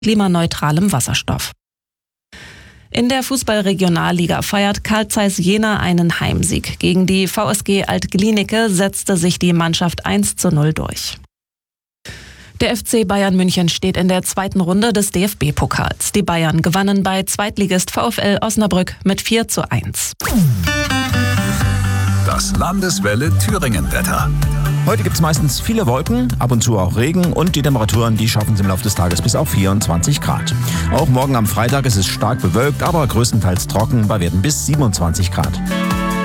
klimaneutralem Wasserstoff. In der Fußball-Regionalliga feiert Carl Zeiss Jena einen Heimsieg. Gegen die VSG Alt-Glienicke setzte sich die Mannschaft 1:0 durch. Der FC Bayern München steht in der zweiten Runde des DFB-Pokals. Die Bayern gewannen bei Zweitligist VfL Osnabrück mit 4:1. Das Landeswelle Thüringen-Wetter. Heute gibt es meistens viele Wolken, ab und zu auch Regen und die Temperaturen, die schaffen es im Laufe des Tages bis auf 24 Grad. Auch morgen am Freitag ist es stark bewölkt, aber größtenteils trocken bei Werten bis 27 Grad.